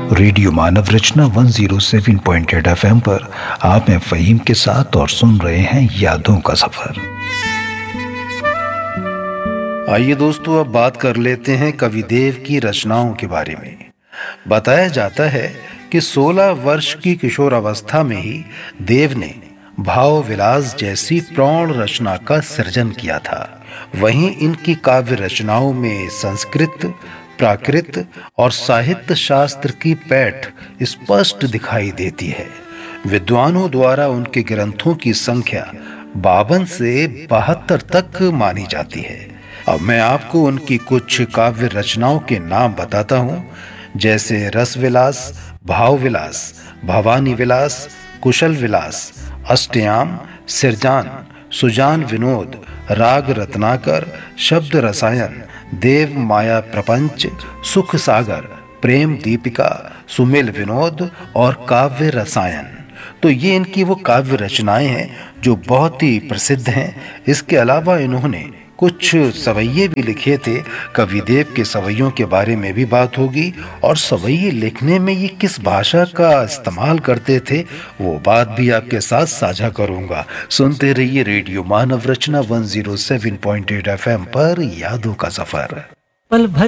Radio मानव रचना 107.8 FM पर आप हैं फ़हीम के साथ और सुन रहे हैं यादों का सफर। आइए दोस्तों, अब बात कर लेते हैं कविदेव की रचनाओं के बारे में। बताया जाता है कि 16 वर्ष की किशोर अवस्था में ही देव ने भाव विलास जैसी प्रौढ़ रचना का सृजन किया था। वहीं इनकी काव्य रचनाओं में संस्कृत, प्राकृत और साहित्य शास्त्र की पैठ स्पष्ट दिखाई देती है। विद्वानों द्वारा उनके ग्रंथों की संख्या 52 से 72 तक मानी जाती है। अब मैं आपको उनकी कुछ काव्य रचनाओं के नाम बताता हूँ, जैसे रस विलास, भाव विलास, भवानी विलास, कुशल विलास, अष्टयाम, सिरजान, सुजान विनोद, राग रत्नाकर, शब्द रसायन, देव माया प्रपंच, सुख सागर, प्रेम दीपिका, सुमेल विनोद और काव्य रसायन। तो ये इनकी वो काव्य रचनाएं हैं जो बहुत ही प्रसिद्ध हैं। इसके अलावा इन्होंने कुछ सवैये भी लिखे थे। कविदेव के सवैयों के बारे में भी बात होगी और सवैये लिखने में ये किस भाषा का इस्तेमाल करते थे वो बात भी आपके साथ साझा करूंगा। सुनते रहिए रेडियो मानव रचना 107.8 FM पर यादों का सफर। पल भर